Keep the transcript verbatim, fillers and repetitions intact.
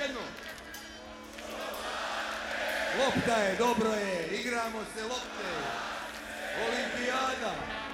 jedno. Lopta je, dobro je, igramo se lopte. Olimpijada.